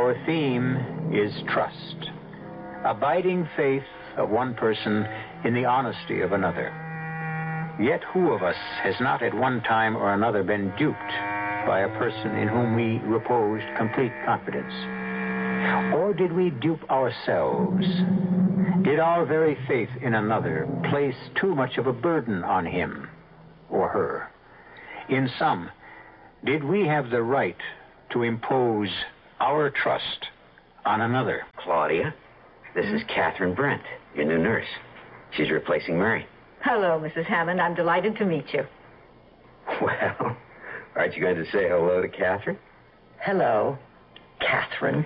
our theme is trust. Abiding faith of one person in the honesty of another. Yet who of us has not at one time or another been duped by a person in whom we reposed complete confidence? Or did we dupe ourselves? Did our very faith in another place too much of a burden on him or her? In sum, did we have the right to impose our trust on another? Claudia, this is Catherine Brent, your new nurse. She's replacing Mary. Hello, Mrs. Hammond. I'm delighted to meet you. Well, aren't you going to say hello to Catherine? Hello, Catherine.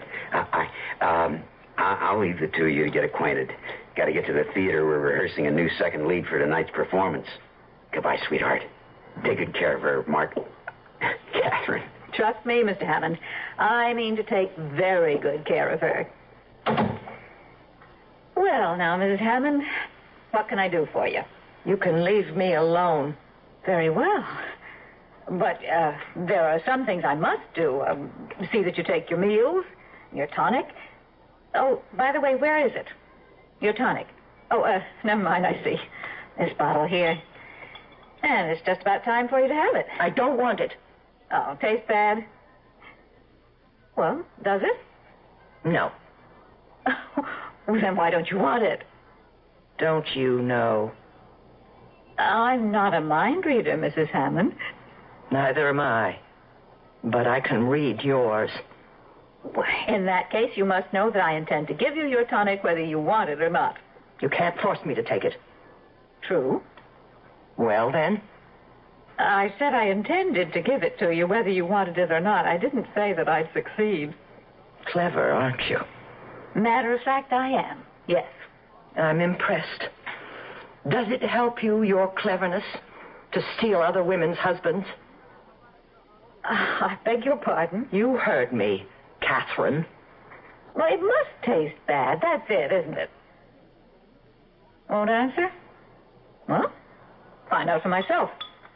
I'll leave the two of you to get acquainted. Got to get to the theater. We're rehearsing a new second lead for tonight's performance. Goodbye, sweetheart. Take good care of her, Mark. Catherine. Trust me, Mr. Hammond. I mean to take very good care of her. Well, now, Mrs. Hammond, what can I do for you? You can leave me alone. Very well. But there are some things I must do. See that you take your meals, your tonic. Oh, by the way, where is it? Your tonic. Oh, never mind, I see. This bottle here. And it's just about time for you to have it. I don't want it. Oh, tastes bad? Well, does it? No. Well, then why don't you want it? Don't you know? I'm not a mind reader, Mrs. Hammond. Neither am I. But I can read yours. In that case, you must know that I intend to give you your tonic whether you want it or not. You can't force me to take it. True. Well, then? I said I intended to give it to you whether you wanted it or not. I didn't say that I'd succeed. Clever, aren't you? Matter of fact, I am. Yes. I'm impressed. Does it help you, your cleverness, to steal other women's husbands? I beg your pardon? You heard me, Catherine. Well, it must taste bad. That's it, isn't it? Won't answer? Well, find out for myself.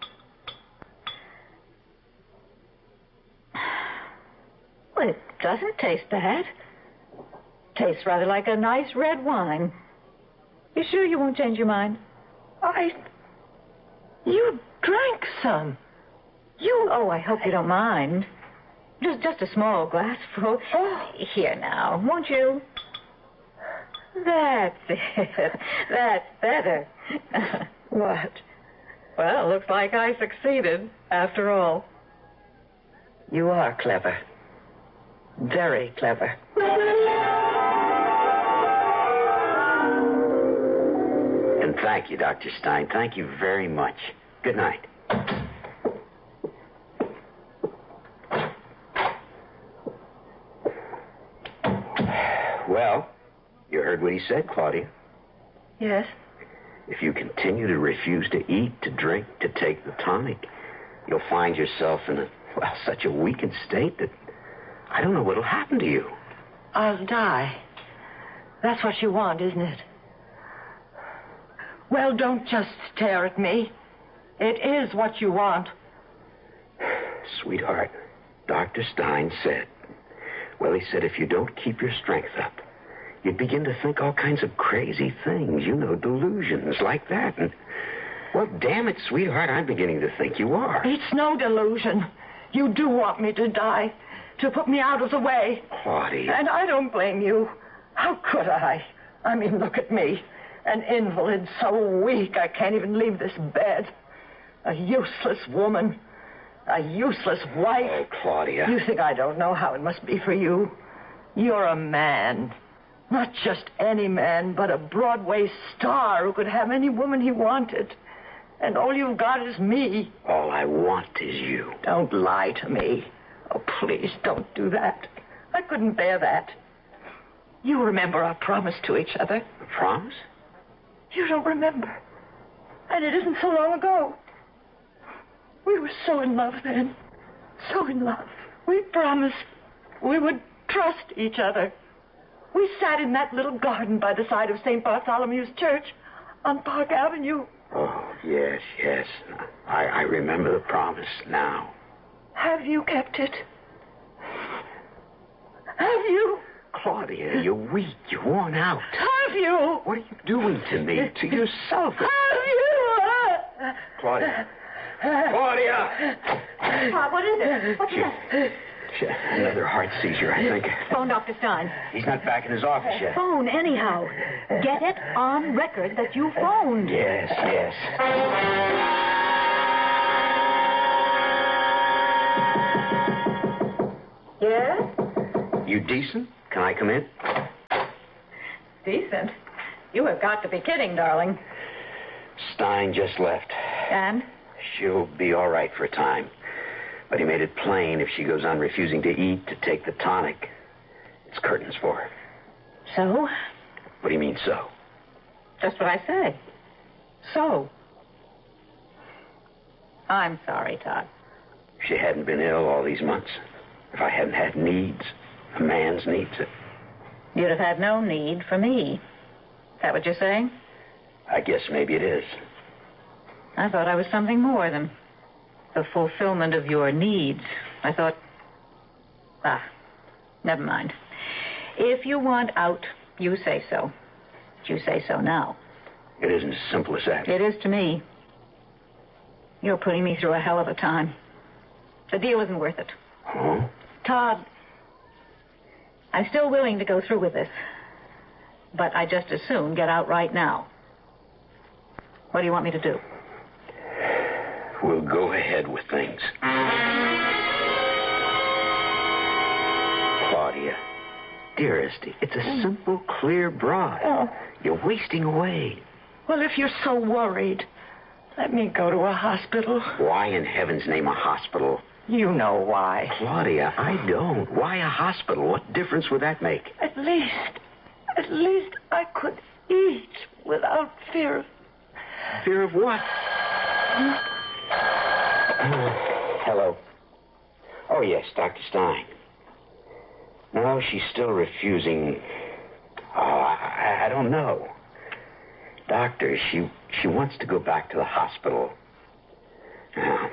Well, it doesn't taste bad. Tastes rather like a nice red wine. You sure you won't change your mind? You drank some. Oh, I hope you don't mind. Just a small glassful. Oh. Here now, won't you? That's it. That's better. What? Well, looks like I succeeded, after all. You are clever. Very clever. And thank you, Dr. Stein. Thank you very much. Good night. Well, you heard what he said, Claudia. Yes? If you continue to refuse to eat, to drink, to take the tonic, you'll find yourself in such a weakened state that I don't know what'll happen to you. I'll die. That's what you want, isn't it? Well, don't just stare at me. It is what you want. Sweetheart, Dr. Stein said, he said if you don't keep your strength up, you'd begin to think all kinds of crazy things, delusions like that. And, damn it, sweetheart, I'm beginning to think you are. It's no delusion. You do want me to die, to put me out of the way. Claudia. And I don't blame you. How could I? I mean, look at me. An invalid, so weak I can't even leave this bed. A useless woman. A useless wife. Oh, Claudia. You think I don't know how it must be for you? You're a man. Not just any man, but a Broadway star who could have any woman he wanted. And all you've got is me. All I want is you. Don't lie to me. Oh, please, don't do that. I couldn't bear that. You remember our promise to each other. A promise? You don't remember. And it isn't so long ago. We were so in love then. So in love. We promised we would trust each other. We sat in that little garden by the side of St. Bartholomew's Church on Park Avenue. Oh, yes. I remember the promise now. Have you kept it? Have you? Claudia, you're weak. You're worn out. Have you? What are you doing to me? To yourself? Have you? Claudia. Claudia! Todd, what is it? What's that? Another heart seizure, I think. Phone Dr. Stein. He's not back in his office yet. Phone anyhow. Get it on record that you phoned. Yes. Yes? You decent? Can I come in? Decent. You have got to be kidding, darling. Stein just left. And? She'll be all right for a time. But he made it plain if she goes on refusing to eat, to take the tonic, it's curtains for her. So? What do you mean, so? Just what I say. So. I'm sorry, Todd. If she hadn't been ill all these months, if I hadn't had needs, a man's needs, You'd have had no need for me. Is that what you're saying? I guess maybe it is. I thought I was something more than the fulfillment of your needs. I thought... never mind. If you want out, you say so. You say so now. It isn't as simple as that. It is to me. You're putting me through a hell of a time. The deal isn't worth it. Huh? Todd, I'm still willing to go through with this. But I just as soon get out right now. What do you want me to do? We'll go ahead with things. Claudia, dearest, it's a simple, clear broad. Oh. You're wasting away. Well, if you're so worried, let me go to a hospital. Why in heaven's name a hospital? You know why. Claudia, I don't. Why a hospital? What difference would that make? At least I could eat without fear. Fear of what? Hello. Oh, yes, Dr. Stein. No, she's still refusing. Oh, I don't know. Doctor, she wants to go back to the hospital. Oh.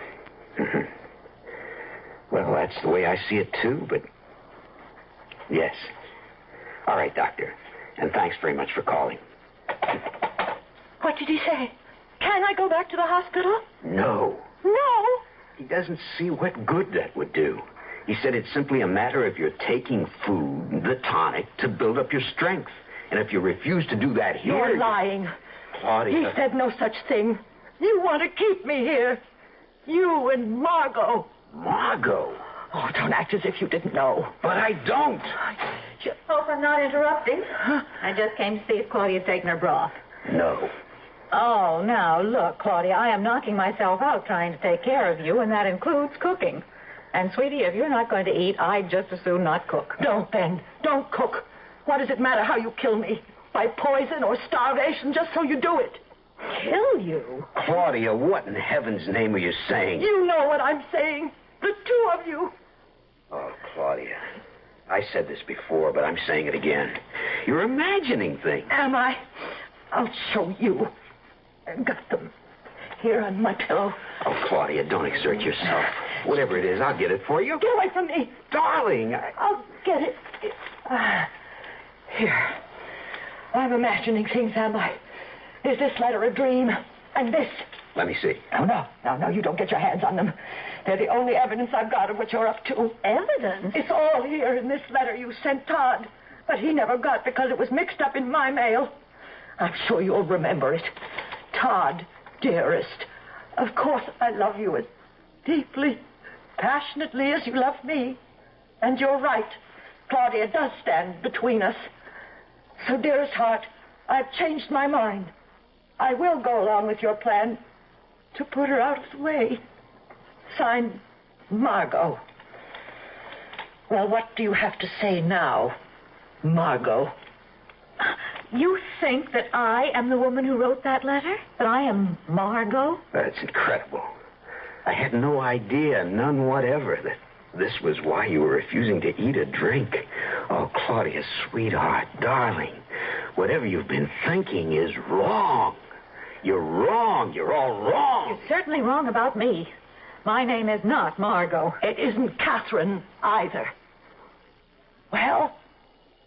Well, that's the way I see it, too, but... Yes. All right, Doctor. And thanks very much for calling. What did he say? Can I go back to the hospital? No. No. He doesn't see what good that would do. He said it's simply a matter of you're taking food, the tonic, to build up your strength. And if you refuse to do that here... You're lying. Claudia... He said no such thing. You want to keep me here. You and Margot. Margot? Oh, don't act as if you didn't know. But I don't. Hope I'm not interrupting. I just came to see if Claudia's taken her broth. No. Oh, now, look, Claudia, I am knocking myself out trying to take care of you, and that includes cooking. And, sweetie, if you're not going to eat, I'd just as soon not cook. Don't, then. Don't cook. What does it matter how you kill me? By poison or starvation, just so you do it. Kill you? Claudia, what in heaven's name are you saying? You know what I'm saying. The two of you. Oh, Claudia. I said this before, but I'm saying it again. You're imagining things. Am I? I'll show you. I've got them here on my pillow. Oh, Claudia, don't exert yourself. Whatever it is, I'll get it for you. Get away from me. Darling, I'll get it. Here. I'm imagining things, am I? Is this letter a dream? And this? Let me see. No, you don't get your hands on them. They're the only evidence I've got of what you're up to. Evidence? It's all here in this letter you sent Todd. But he never got because it was mixed up in my mail. I'm sure you'll remember it. Todd, dearest, of course I love you as deeply, passionately as you love me. And you're right. Claudia does stand between us. So, dearest heart, I've changed my mind. I will go along with your plan to put her out of the way. Signed, Margot. Well, what do you have to say now, Margot? You think that I am the woman who wrote that letter? That I am Margot? That's incredible. I had no idea, none whatever, that this was why you were refusing to eat or drink. Oh, Claudia, sweetheart, darling, whatever you've been thinking is wrong. You're wrong. You're all wrong. You're certainly wrong about me. My name is not Margot. It isn't Catherine either. Well,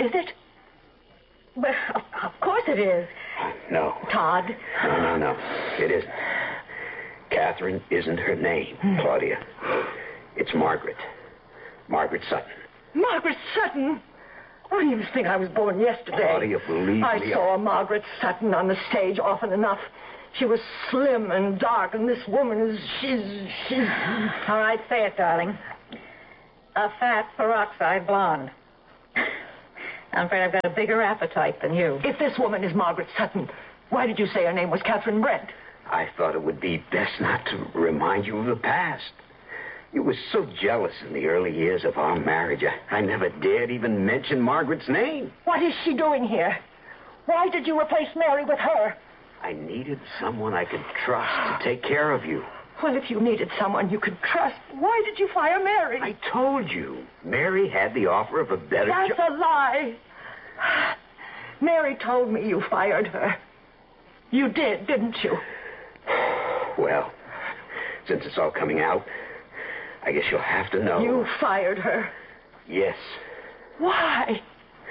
Is it? Well, of course it is. No. Todd. No. It isn't. Catherine isn't her name, Claudia. It's Margaret. Margaret Sutton. Margaret Sutton? Oh, you must think I was born yesterday. Claudia, believe me. I saw Margaret Sutton on the stage often enough. She was slim and dark, and this woman is... She's... All right, say it, darling. A fat peroxide blonde. I'm afraid I've got a bigger appetite than you. If this woman is Margaret Sutton, why did you say her name was Catherine Brent? I thought it would be best not to remind you of the past. You were so jealous in the early years of our marriage. I never dared even mention Margaret's name. What is she doing here? Why did you replace Mary with her? I needed someone I could trust to take care of you. Well, if you needed someone you could trust, why did you fire Mary? I told you. Mary had the offer of a better job. That's a lie. Mary told me you fired her. You did, didn't you? Well, since it's all coming out, I guess you'll have to know. You fired her? Yes. Why?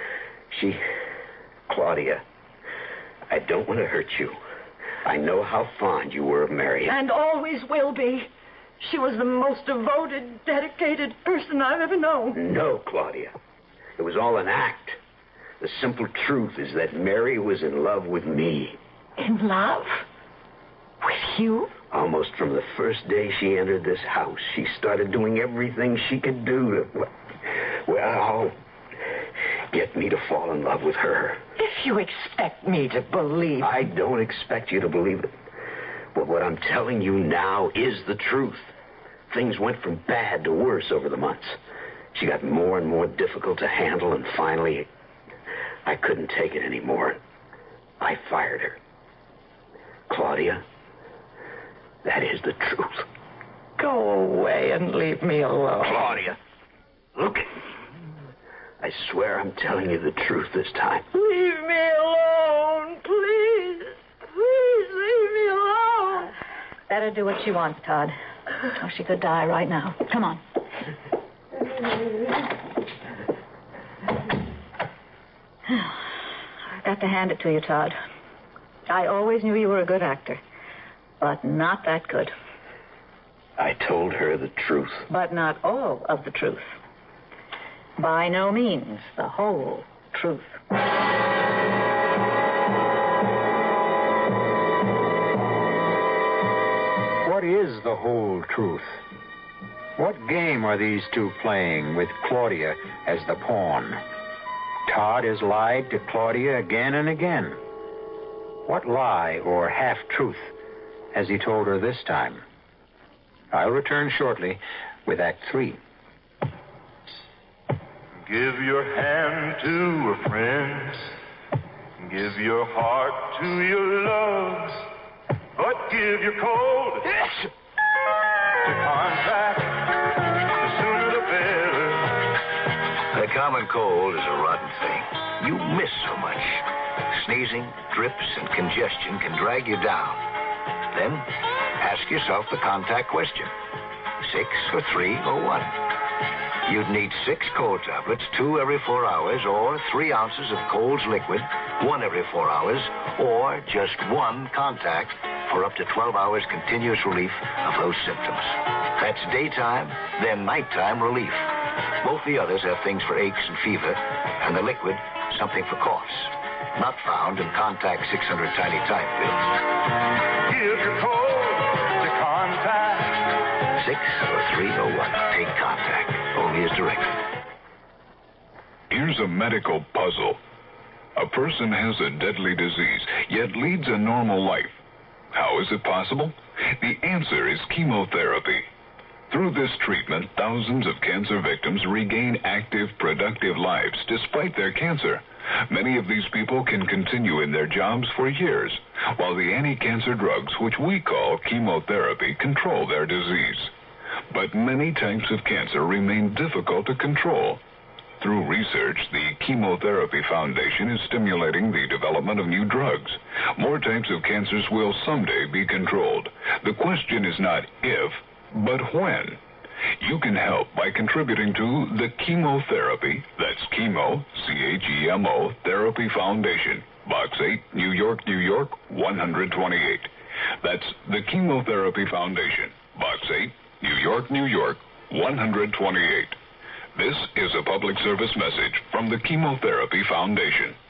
Claudia, I don't want to hurt you. I know how fond you were of Mary. And always will be. She was the most devoted, dedicated person I've ever known. No, Claudia. It was all an act. The simple truth is that Mary was in love with me. In love? With you? Almost from the first day she entered this house, she started doing everything she could do to, get me to fall in love with her. If you expect me to believe... I don't expect you to believe it. But what I'm telling you now is the truth. Things went from bad to worse over the months. She got more and more difficult to handle, and finally, I couldn't take it anymore. I fired her. Claudia, that is the truth. Go away and leave me alone. Claudia, look at me. I swear I'm telling you the truth this time. Leave me alone, please. Please leave me alone. Better do what she wants, Todd. Or she could die right now. Come on. I've got to hand it to you, Todd. I always knew you were a good actor, but not that good. I told her the truth. But not all of the truth. By no means the whole truth. What is the whole truth? What game are these two playing with Claudia as the pawn? Todd has lied to Claudia again and again. What lie or half-truth has he told her this time? I'll return shortly with Act 3. Give your hand to a friend. Give your heart to your love. But give your cold to contact. The sooner the better. The common cold is a rotten thing. You miss so much. Sneezing, drips, and congestion can drag you down. Then ask yourself the contact question. 6 or 3 or 1. You'd need 6 cold tablets, 2 every 4 hours, or 3 ounces of Cold's liquid, 1 every 4 hours, or just 1 contact for up to 12 hours continuous relief of those symptoms. That's daytime, then nighttime relief. Both the others have things for aches and fever, and the liquid, something for coughs. Not found in Contact 600 tiny type pills. Give your cold to contact. 6 or 3 or 1. Take Contact. Only as directed. Here's a medical puzzle. A person has a deadly disease, yet leads a normal life. How is it possible? The answer is chemotherapy. Through this treatment, thousands of cancer victims regain active, productive lives despite their cancer. Many of these people can continue in their jobs for years, while the anti-cancer drugs, which we call chemotherapy, control their disease. But many types of cancer remain difficult to control. Through research, the Chemotherapy Foundation is stimulating the development of new drugs. More types of cancers will someday be controlled. The question is not if, but when. You can help by contributing to the chemotherapy, that's Chemo, C-H-E-M-O, Therapy Foundation, Box 8, New York, New York, 128. That's the Chemotherapy Foundation, Box 8, New York, New York, 128. This is a public service message from the Chemotherapy Foundation.